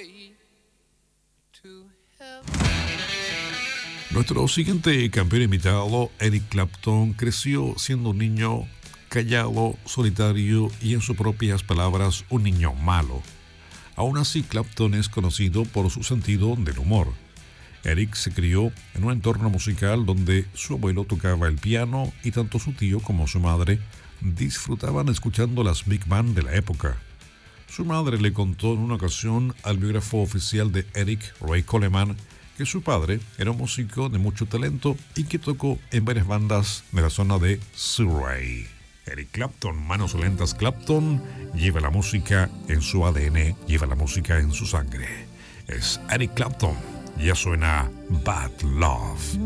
Nuestro siguiente campeón invitado, Eric Clapton, creció siendo un niño callado, solitario y, en sus propias palabras, un niño malo. Aún así, Clapton es conocido por su sentido del humor. Eric se crió en un entorno musical donde su abuelo tocaba el piano y tanto su tío como su madre disfrutaban escuchando las big band de la época. Su madre le contó en una ocasión al biógrafo oficial de Eric, Ray Coleman, que su padre era un músico de mucho talento y que tocó en varias bandas de la zona de Surrey. Eric Clapton, manos lentas Clapton, lleva la música en su ADN, lleva la música en su sangre. Es Eric Clapton, ya suena Bad Love.